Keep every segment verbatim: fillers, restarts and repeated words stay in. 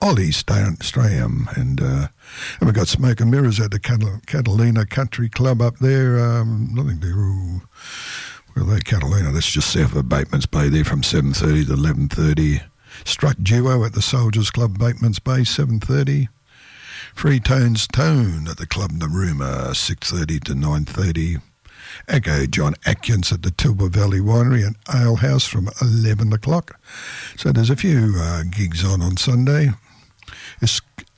Ollie Strayham, and uh, and we got Smoke and Mirrors at the Catal- Catalina Country Club up there. Um, nothing to do. Well, they Catalina. That's just south of Bateman's Bay. There from seven thirty to eleven thirty. Strut Duo at the Soldiers Club, Bateman's Bay, seven thirty. Free Tones Tone at the Club Narooma, six thirty to nine thirty. Echo John Atkins at the Tilba Valley Winery and Ale House from eleven o'clock. So there's a few uh, gigs on on Sunday. It's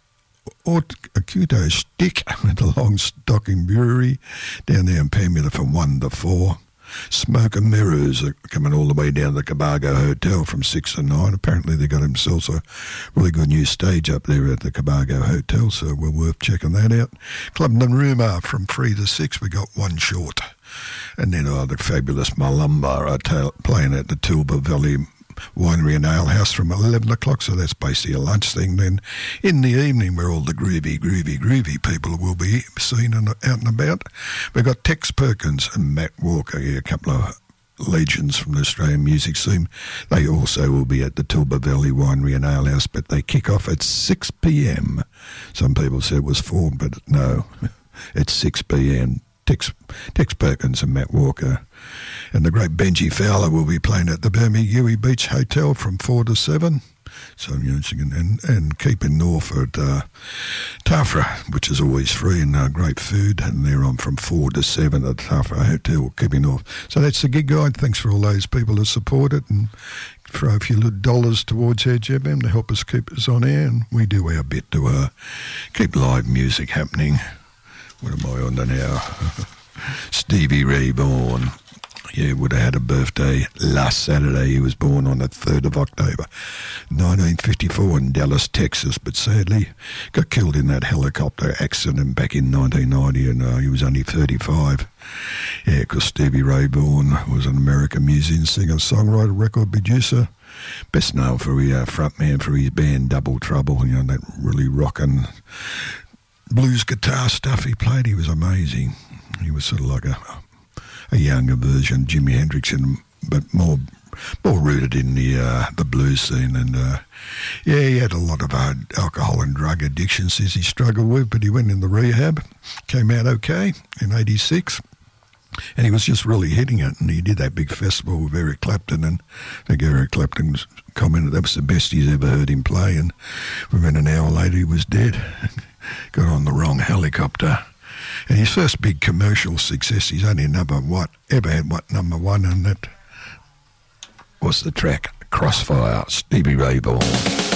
Acuto Stick at the Long Stocking Brewery down there in Pamela from one to four. Smoke and Mirrors are coming all the way down to the Cabargo Hotel from six to nine. Apparently they got themselves a really good new stage up there at the Cabargo Hotel, so we're worth checking that out. Club Narooma from three to six, we got one short. And then oh, the fabulous Malumba are t- playing at the Tilba Valley Winery and Ale House from eleven o'clock, so that's basically a lunch thing. Then in the evening, where all the groovy, groovy, groovy people will be seen and out and about, we've got Tex Perkins and Matt Walker, yeah, a couple of legends from the Australian music scene. They also will be at the Tilba Valley Winery and Ale House, but they kick off at six p.m. Some people said it was four, but no, it's six p.m. Tex, Tex Perkins and Matt Walker. And the great Benji Fowler will be playing at the Bermuda Beach Hotel from four to seven. So, you know, and, and keeping north at uh, Tafra, which is always free and uh, great food. And they're on from four to seven at the Tafra Hotel, keeping north. So that's the gig guide. Thanks for all those people who support it and throw a few little dollars towards Edge F M to help us keep us on air. And we do our bit to uh, keep live music happening. What am I on to now? Stevie Ray Vaughan. Yeah, would have had a birthday last Saturday. He was born on the third of October, nineteen fifty-four in Dallas, Texas, but sadly got killed in that helicopter accident back in nineteen ninety, and uh, he was only thirty-five. Yeah, because Stevie Ray Vaughan was an American musician, singer, songwriter, record producer, best known for his uh, frontman for his band Double Trouble, you know, that really rockin' blues guitar stuff he played. He was amazing. He was sort of like a a younger version of Jimi Hendrix, and but more more rooted in the uh, the blues scene. And uh, yeah, he had a lot of uh, alcohol and drug addiction since he struggled with, but he went into rehab, came out okay in eighty-six, and he was just really hitting it. And he did that big festival with Eric Clapton, and I think Eric Clapton commented that was the best he's ever heard him play, and within an hour later he was dead. Got on the wrong helicopter. And his first big commercial success, he's only number one, ever had what number one, and that was the track Crossfire, Stevie Ray Vaughan.